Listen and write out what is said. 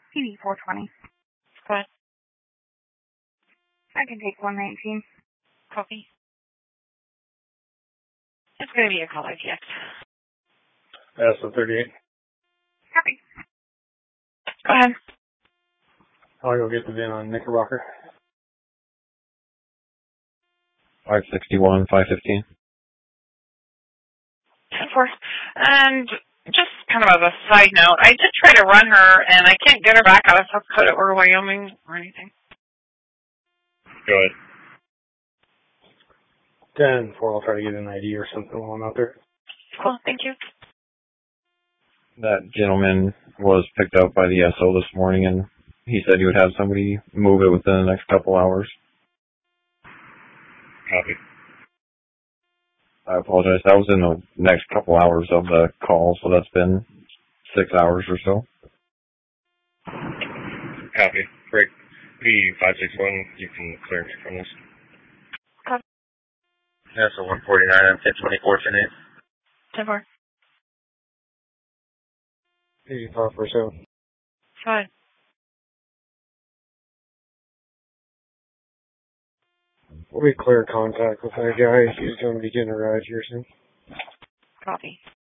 TV 420. Go ahead. I can take 119. Copy. It's going to be a call ITX. So 38. Copy. Go ahead. I'll go get the VIN on Knickerbocker. 561, 515. 10-4. And just kind of as a side note, I did try to run her, and I can't get her back out of South Dakota or Wyoming or anything. Go ahead. 10-4, I'll try to get an ID or something while I'm out there. Cool, thank you. That gentleman was picked up by the SO this morning, and he said he would have somebody move it within the next couple hours. Copy. I apologize. That was in the next couple hours of the call, so that's been 6 hours or so. Copy. Break P561, you can clear me from this. Copy. That's a 149, I'm 1024 tonight. 10-4. 85 or so. Go ahead. We'll be clear contact with that guy. He's going to be getting a ride here soon. Copy.